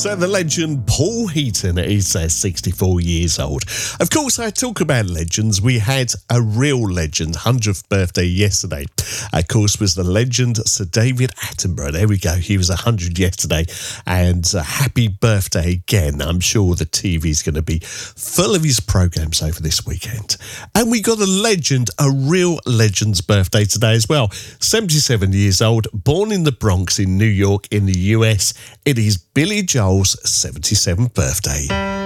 So the legend Paul Heaton is 64 years old. Of course, I talk about legends. We had a real legend, 100th birthday yesterday. Of course, was the legend Sir David Attenborough. There we go. He was 100 yesterday. And happy birthday again. I'm sure the TV is going to be full of his programmes over this weekend. And we got a legend, a real legend's birthday today as well. 77 years old, born in the Bronx in New York in the US. It is Billy Joel's 77th birthday.